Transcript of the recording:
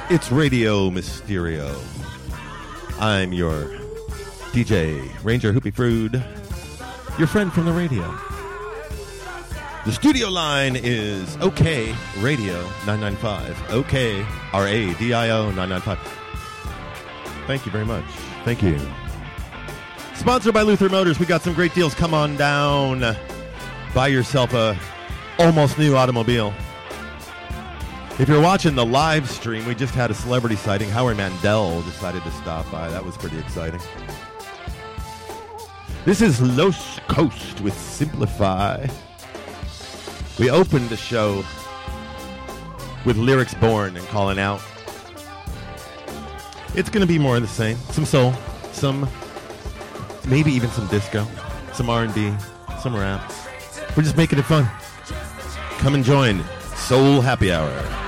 It's Radio Mysterio. I'm your DJ, Ranger Hoopy Frood, your friend from the radio. The studio line is OK Radio 995. OK RADIO 995. Thank you very much. Thank you. Sponsored by Luther Motors. We got some great deals. Come on down. Buy yourself a almost new automobile. If you're watching the live stream, we just had a celebrity sighting. Howie Mandel decided to stop by. That was pretty exciting. This is Los Coast with Simplify. We opened the show with Lyrics Born and Calling Out. It's going to be more of the same. Some soul, some, maybe even some disco, some R&B, some rap. We're just making it fun. Come and join Soul Happy Hour.